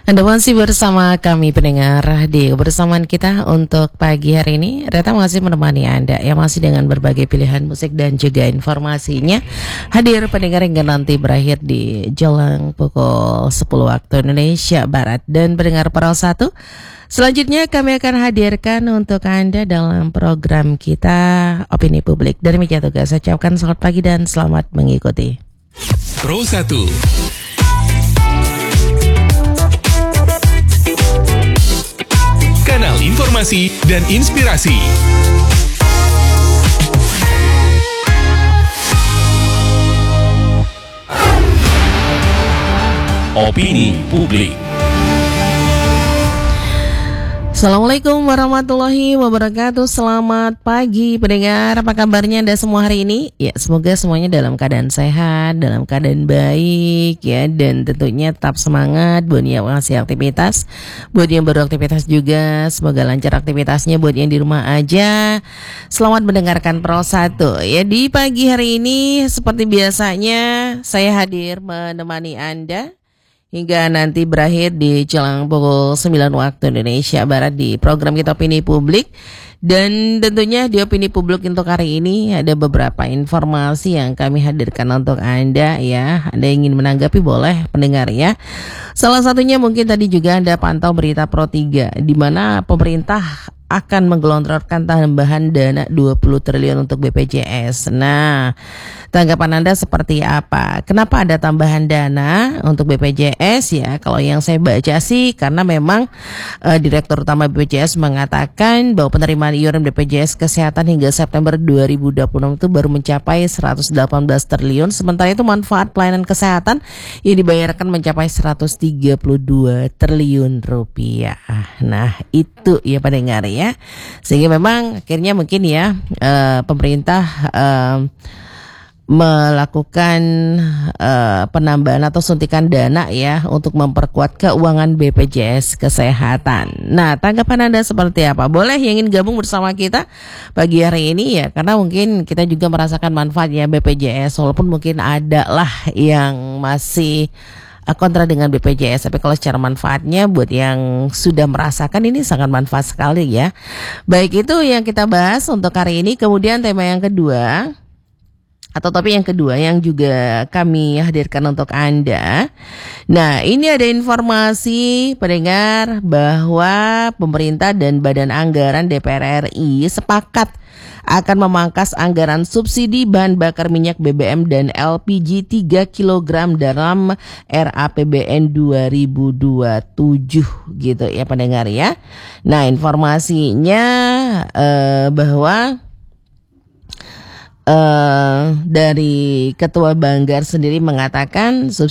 Anda masih bersama kami pendengar di kebersamaan kita untuk pagi hari ini. Reta masih menemani Anda yang masih dengan berbagai pilihan musik dan juga informasinya. Hadir pendengar hingga nanti berakhir di jelang pukul 10 waktu Indonesia Barat. Dan pendengar Pro 1, selanjutnya kami akan hadirkan untuk Anda dalam program kita Opini Publik. Dari meja tugas, saya ucapkan selamat pagi dan selamat mengikuti. Pro 1. Kanal informasi dan inspirasi. Opini Publik. Assalamualaikum warahmatullahi wabarakatuh. Selamat pagi pendengar, apa kabarnya Anda semua hari ini? Ya, semoga semuanya dalam keadaan sehat, dalam keadaan baik ya. Dan tentunya tetap semangat buat yang masih aktivitas, buat yang baru aktivitas juga, semoga lancar aktivitasnya. Buat yang di rumah aja, selamat mendengarkan Pro 1 ya. Di pagi hari ini seperti biasanya saya hadir menemani Anda hingga nanti berakhir di jelang pukul 9 waktu Indonesia Barat di program kita Opini Publik. Dan tentunya di Opini Publik untuk hari ini ada beberapa informasi yang kami hadirkan untuk Anda ya. Anda ingin menanggapi boleh pendengar ya. Salah satunya mungkin tadi juga Anda pantau berita Pro 3 di mana pemerintah akan menggelontorkan tambahan dana 20 triliun untuk BPJS. Nah, tanggapan Anda seperti apa? Kenapa ada tambahan dana untuk BPJS ya? Kalau yang saya baca sih karena memang Direktur Utama BPJS mengatakan bahwa penerimaan iuran BPJS Kesehatan hingga September 2026 itu baru mencapai 118 triliun. Sementara itu manfaat pelayanan kesehatan yang dibayarkan mencapai 132 triliun rupiah. Nah, itu ya pendengar ya. Sehingga memang akhirnya mungkin ya pemerintah melakukan penambahan atau suntikan dana ya untuk memperkuat keuangan BPJS Kesehatan. Nah, tanggapan Anda seperti apa? Boleh yang ingin gabung bersama kita pagi hari ini ya, karena mungkin kita juga merasakan manfaatnya BPJS walaupun mungkin ada lah yang masih kontra dengan BPJS, tapi kalau secara manfaatnya buat yang sudah merasakan ini sangat manfaat sekali ya. Baik, itu yang kita bahas untuk hari ini. Kemudian tema yang kedua atau topik yang kedua yang juga kami hadirkan untuk Anda. Nah, ini ada informasi pendengar bahwa pemerintah dan Badan Anggaran DPR RI sepakat akan memangkas anggaran subsidi bahan bakar minyak BBM dan LPG 3 kg dalam RAPBN 2027 gitu ya pendengar ya. Nah, informasinya bahwa dari Ketua Banggar sendiri mengatakan